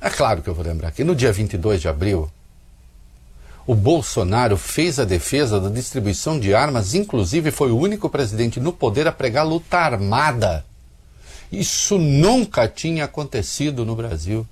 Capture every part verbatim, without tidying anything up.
É claro que eu vou lembrar que no dia vinte e dois de abril, o Bolsonaro fez a defesa da distribuição de armas, inclusive foi o único presidente no poder a pregar luta armada. Isso nunca tinha acontecido no Brasil.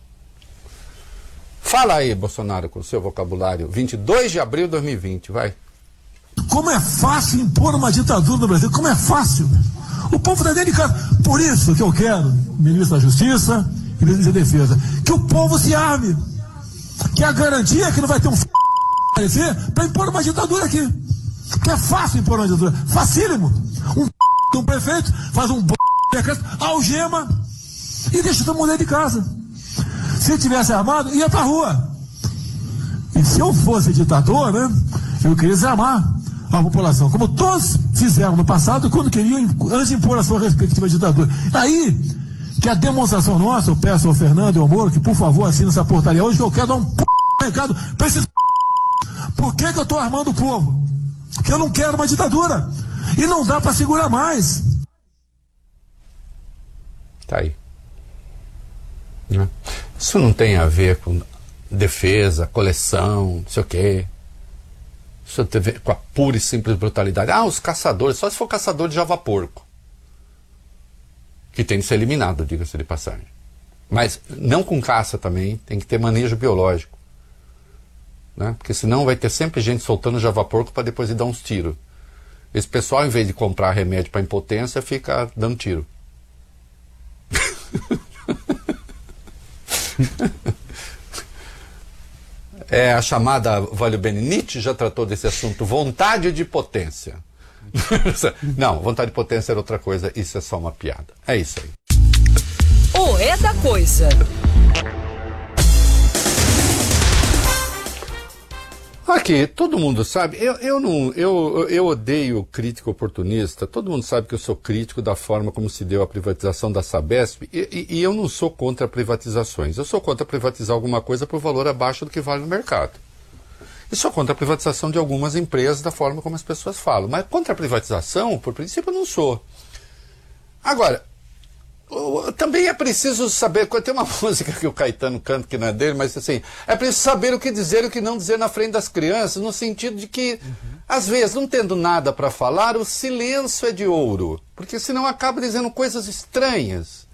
Fala aí, Bolsonaro, com o seu vocabulário. vinte e dois de abril de dois mil e vinte, vai. Como é fácil impor uma ditadura no Brasil, como é fácil. O povo está dentro de casa. Por isso que eu quero, ministro da Justiça e ministro da Defesa, que o povo se arme. Que a garantia é que não vai ter um f... para impor uma ditadura aqui. Que é fácil impor uma ditadura. Facílimo. Um f... um prefeito faz um b... algema e deixa todo mundo dentro de casa. Se eu tivesse armado, ia pra rua. E se eu fosse ditador, né, eu queria desarmar a população, como todos fizeram no passado, quando queriam, antes de impor a sua respectiva ditadura. Aí, que a demonstração nossa, eu peço ao Fernando e ao Moro, que por favor assine essa portaria hoje, que eu quero dar um p... recado pra esses p... Por que que eu tô armando o povo? Porque eu não quero uma ditadura. E não dá pra segurar mais. Tá aí. Isso não tem a ver com defesa, coleção, não sei o quê. Isso tem a ver com a pura e simples brutalidade. Ah, os caçadores, só se for caçador de java-porco. Que tem de ser eliminado, diga-se de passagem. Mas não com caça também, tem que ter manejo biológico. Né? Porque senão vai ter sempre gente soltando java-porco para depois ir dar uns tiros. Esse pessoal, em vez de comprar remédio para impotência, fica dando tiro. É a chamada, Valio Bene, Nietzsche já tratou desse assunto, vontade de potência. Não, vontade de potência era outra coisa, isso é só uma piada. É isso aí. O É da Coisa. Aqui, todo mundo sabe, eu, eu, não, eu, eu odeio crítico oportunista, todo mundo sabe que eu sou crítico da forma como se deu a privatização da Sabesp, e, e, e eu não sou contra privatizações, eu sou contra privatizar alguma coisa por valor abaixo do que vale no mercado. E sou contra a privatização de algumas empresas da forma como as pessoas falam, mas contra a privatização, por princípio, eu não sou. Agora, também é preciso saber, tem uma música que o Caetano canta que não é dele, mas assim, é preciso saber o que dizer e o que não dizer na frente das crianças, no sentido de que, uhum. às vezes, não tendo nada para falar, o silêncio é de ouro, porque senão acaba dizendo coisas estranhas.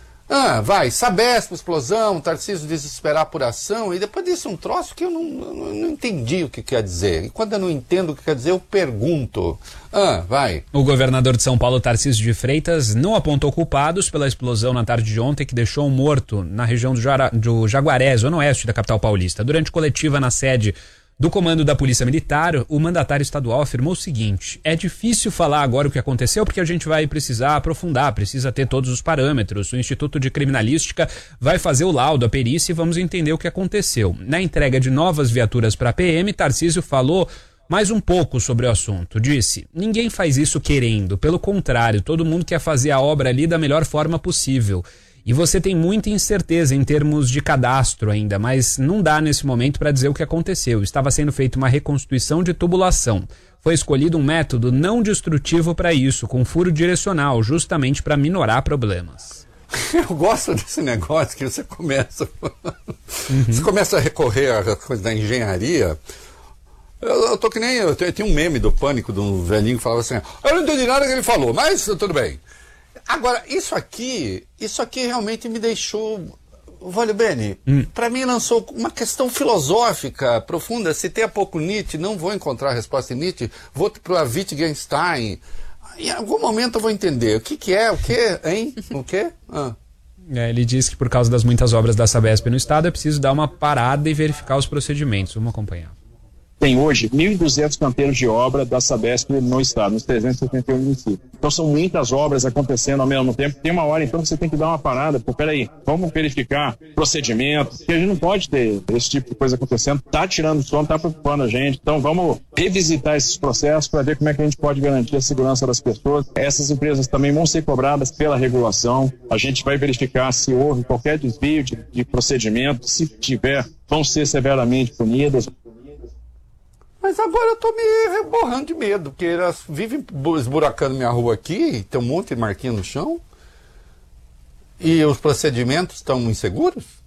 Ah, vai, Sabesp, explosão, Tarcísio desesperar por ação, e depois disso um troço que eu não, não, não entendi o que quer dizer. E quando eu não entendo o que quer dizer, eu pergunto. Ah, vai. O governador de São Paulo, Tarcísio de Freitas, não apontou culpados pela explosão na tarde de ontem que deixou um morto na região do, Jara, do Jaguaré, zona oeste da capital paulista. Durante coletiva na sede do comando da Polícia Militar, o mandatário estadual afirmou o seguinte: é difícil falar agora o que aconteceu porque a gente vai precisar aprofundar, precisa ter todos os parâmetros. O Instituto de Criminalística vai fazer o laudo, a perícia, e vamos entender o que aconteceu. Na entrega de novas viaturas para a P M, Tarcísio falou mais um pouco sobre o assunto. Disse: ninguém faz isso querendo, pelo contrário, todo mundo quer fazer a obra ali da melhor forma possível. E você tem muita incerteza em termos de cadastro ainda, mas não dá nesse momento para dizer o que aconteceu. Estava sendo feita uma reconstituição de tubulação. Foi escolhido um método não destrutivo para isso, com furo direcional, justamente para minorar problemas. Eu gosto desse negócio que você começa, uhum. você começa a recorrer à coisa da engenharia. Eu, eu tô que nem, eu tenho um meme do Pânico, de um velhinho que falava assim: eu não entendi nada que ele falou, mas tudo bem. Agora, isso aqui, isso aqui realmente me deixou, Valio Bene, hum. para mim lançou uma questão filosófica profunda. Citei há pouco Nietzsche, não vou encontrar a resposta em Nietzsche, vou para Wittgenstein. Em algum momento eu vou entender o que que é, o que, hein, o que? Ah. É, ele diz que por causa das muitas obras da Sabesp no estado é preciso dar uma parada e verificar os procedimentos. Vamos acompanhar. Tem hoje mil e duzentos canteiros de obra da Sabesp no estado, nos trezentos e setenta e um municípios. Então são muitas obras acontecendo ao mesmo tempo. Tem uma hora então que você tem que dar uma parada. Pô, peraí, vamos verificar procedimentos, porque a gente não pode ter esse tipo de coisa acontecendo. Tá tirando sono, tá preocupando a gente. Então vamos revisitar esses processos para ver como é que a gente pode garantir a segurança das pessoas. Essas empresas também vão ser cobradas pela regulação. A gente vai verificar se houve qualquer desvio de, de procedimento. Se tiver, vão ser severamente punidas. Mas agora eu tô me reborrando de medo, porque elas vivem esburacando minha rua aqui, tem um monte de marquinha no chão, e os procedimentos estão inseguros?